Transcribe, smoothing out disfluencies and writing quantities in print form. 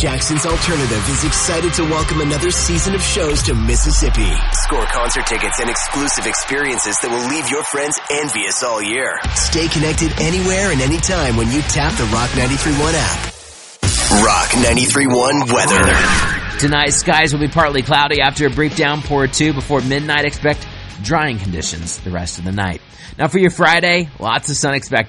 Jackson's Alternative is excited to welcome another season of shows to Mississippi. Score concert tickets and exclusive experiences that will leave your friends envious all year. Stay connected anywhere and anytime when you tap the Rock 93.1 app. Rock 93.1 weather. Tonight, skies will be partly cloudy after a brief downpour or two. Before midnight, expect drying conditions the rest of the night. Now for your Friday, lots of sun expected.